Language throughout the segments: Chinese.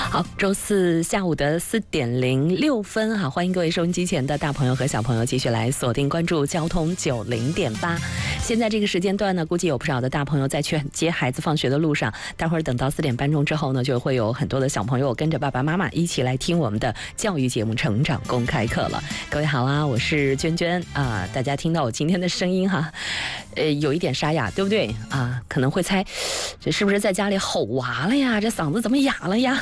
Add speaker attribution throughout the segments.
Speaker 1: 好，周四下午的4:06哈，欢迎各位收音机前的大朋友和小朋友继续来锁定关注交通90.8。现在这个时间段呢，估计有不少的大朋友在去接孩子放学的路上，待会儿等到4点半钟之后呢，就会有很多的小朋友跟着爸爸妈妈一起来听我们的教育节目《成长公开课》了。各位好啊，我是娟娟啊，大家听到我今天的声音哈，有一点沙哑，对不对啊？可能会猜，这是不是在家里吼娃了呀？这嗓子怎么哑了呀？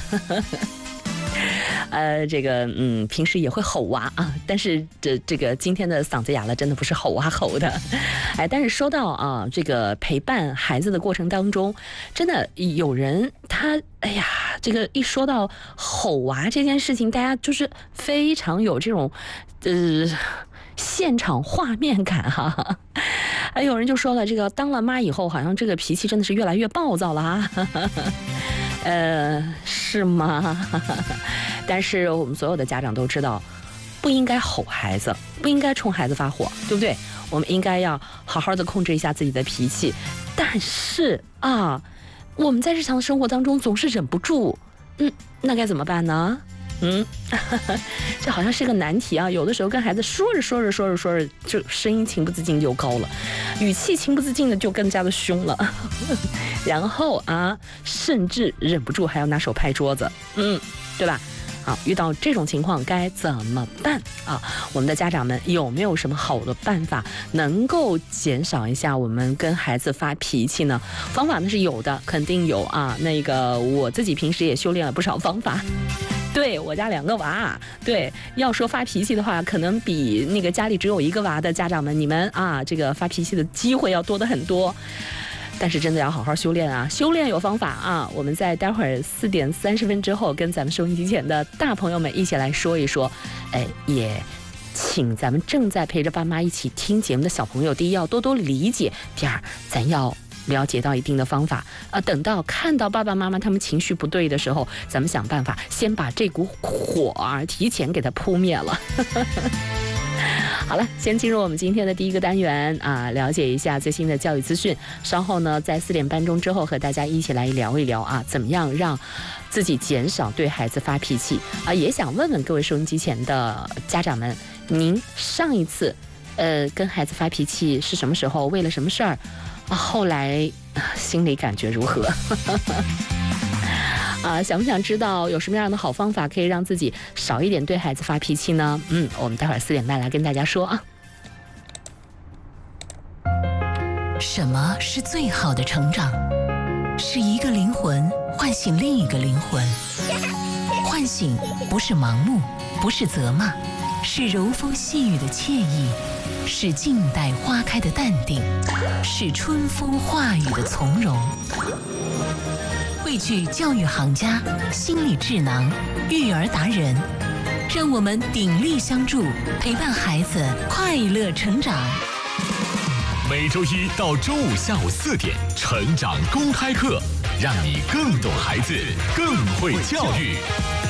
Speaker 1: 平时也会吼娃啊，但是这个今天的嗓子哑了，真的不是吼啊吼的，但是说到啊这个陪伴孩子的过程当中，真的有人他这个一说到吼娃这件事情，大家就是非常有这种现场画面感哈。还有人就说了，这个当了妈以后，好像这个脾气真的是越来越暴躁了啊。是吗？但是我们所有的家长都知道，不应该吼孩子，不应该冲孩子发火，对不对？我们应该要好好的控制一下自己的脾气。但是啊，我们在日常生活当中总是忍不住，那该怎么办呢？这好像是个难题啊！有的时候跟孩子说着，就声音情不自禁就高了，语气情不自禁的就更加的凶了，然后啊，甚至忍不住还要拿手拍桌子，对吧？好，遇到这种情况该怎么办啊？我们的家长们有没有什么好的办法能够减少一下我们跟孩子发脾气呢？方法呢是有的，肯定有啊。那个我自己平时也修炼了不少方法。对，我家2个娃，对，要说发脾气的话，可能比那个家里只有1个娃的家长们，你们啊，这个发脾气的机会要多得很多。但是真的要好好修炼啊，修炼有方法啊。我们在待会儿4点30分之后，跟咱们收音机前的大朋友们一起来说一说，也请咱们正在陪着爸妈一起听节目的小朋友，第一要多多理解，第二咱要了解到一定的方法等到看到爸爸妈妈他们情绪不对的时候，咱们想办法先把这股火提前给它扑灭了。好了，先进入我们今天的第一个单元啊，了解一下最新的教育资讯。稍后呢，在4点半钟之后和大家一起来聊一聊啊，怎么样让自己减少对孩子发脾气啊？也想问问各位收音机前的家长们，您上一次跟孩子发脾气是什么时候？为了什么事儿？后来心里感觉如何？想不想知道有什么样的好方法可以让自己少一点对孩子发脾气呢？我们待会儿4点半来跟大家说啊。
Speaker 2: 什么是最好的成长？是一个灵魂唤醒另一个灵魂。唤醒不是盲目，不是责骂，是柔风细雨的惬意，是静待花开的淡定，是春风化雨的从容。汇聚教育行家、心理智囊、育儿达人，让我们鼎力相助，陪伴孩子快乐成长。
Speaker 3: 每周一到周五下午4点，成长公开课，让你更懂孩子，更会教育。